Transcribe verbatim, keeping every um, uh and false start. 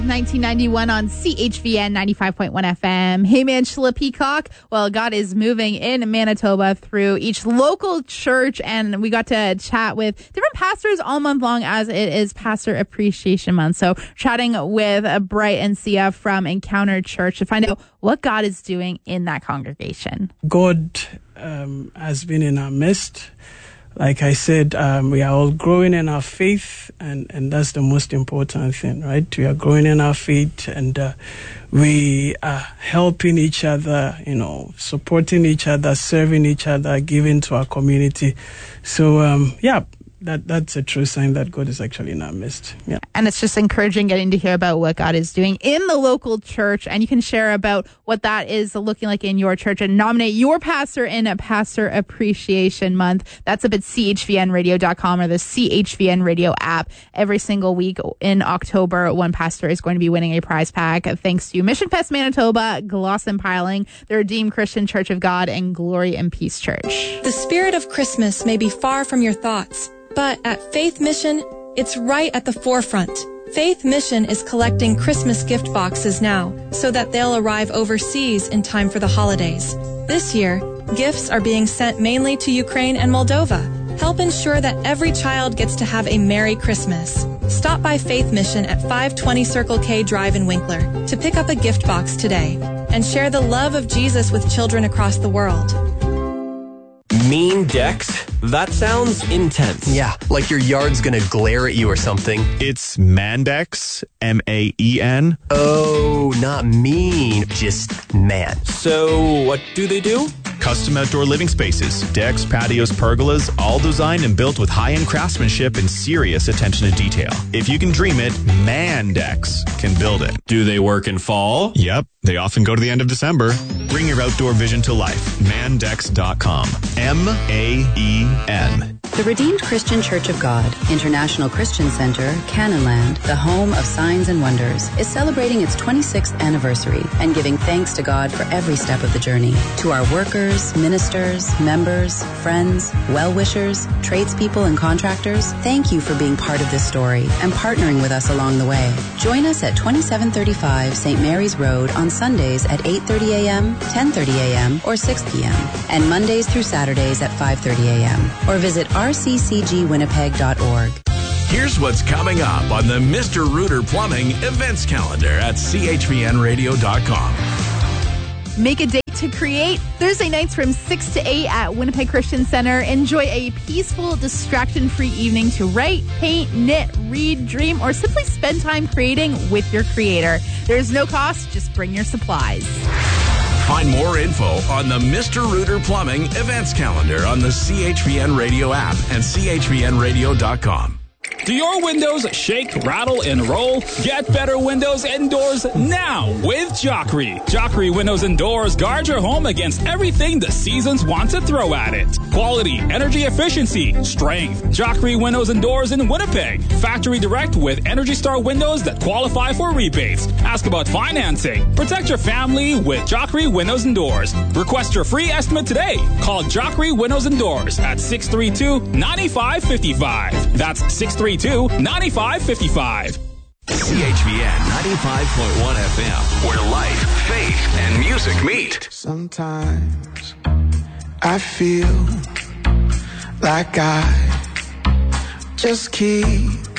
nineteen ninety-one on C H V N ninety-five point one F M. Hey, man, Sheila Peacock. Well, God is moving in Manitoba through each local church, and we got to chat with different pastors all month long as it is Pastor Appreciation Month. So chatting with Bright and Sia from Encounter Church to find out what God is doing in that congregation. God um, has been in our midst. Like I said, um, we are all growing in our faith, and, and that's the most important thing, right? We are growing in our faith, and uh, we are helping each other, you know, supporting each other, serving each other, giving to our community. So, um, yeah, that that's a true sign that God is actually in our midst. Yeah. And it's just encouraging getting to hear about what God is doing in the local church. And you can share about what that is looking like in your church and nominate your pastor in a Pastor Appreciation Month. That's up at C H V N radio dot com or the C H V N Radio app. Every single week in October, one pastor is going to be winning a prize pack thanks to Mission Fest Manitoba, Glosson Piling, the Redeemed Christian Church of God, and Glory and Peace Church. The spirit of Christmas may be far from your thoughts, but at Faith Mission, it's right at the forefront. Faith Mission is collecting Christmas gift boxes now so that they'll arrive overseas in time for the holidays. This year, gifts are being sent mainly to Ukraine and Moldova. Help ensure that every child gets to have a Merry Christmas. Stop by Faith Mission at five twenty Circle K Drive in Winkler to pick up a gift box today and share the love of Jesus with children across the world. Mean decks? That sounds intense. Yeah, like your yard's gonna glare at you or something. It's Mandex, M A E N. Oh, not mean, just man. So, what do they do? Custom outdoor living spaces, decks, patios, pergolas, all designed and built with high-end craftsmanship and serious attention to detail. If you can dream it, Mandex can build it. Do they work in fall? Yep, they often go to the end of December. Bring your outdoor vision to life. Mandex dot com. M A E N. The Redeemed Christian Church of God, International Christian Center, Cannonland, the home of signs and wonders, is celebrating its twenty-sixth anniversary and giving thanks to God for every step of the journey. To our workers, ministers, members, friends, well-wishers, tradespeople, and contractors, thank you for being part of this story and partnering with us along the way. Join us at twenty-seven thirty-five Saint Mary's Road on Sundays at eight thirty a.m., ten thirty a.m., or six p.m., and Mondays through Saturdays at five thirty a.m., or visit r c c g winnipeg dot org. Here's what's coming up on the Mister Rooter Plumbing events calendar at C H V N radio dot com. Make a date to create. Thursday nights from six to eight at Winnipeg Christian Center. Enjoy a peaceful, distraction-free evening to write, paint, knit, read, dream, or simply spend time creating with your creator. There's no cost. Just bring your supplies. Find more info on the Mister Rooter Plumbing events calendar on the C H V N Radio app and C H V N radio dot com. Do your windows shake, rattle, and roll? Get better windows and doors now with Jockery. Jockery Windows and Doors guard your home against everything the seasons want to throw at it. Quality, energy efficiency, strength. Jockery Windows and Doors in Winnipeg. Factory direct with Energy Star windows that qualify for rebates. Ask about financing. Protect your family with Jockery Windows and Doors. Request your free estimate today. Call Jockery Windows and Doors at six three two, nine five five five. That's six three two, nine five five five. C H V N ninety-five point one F M, where life, faith, and music meet. Sometimes I feel like I just keep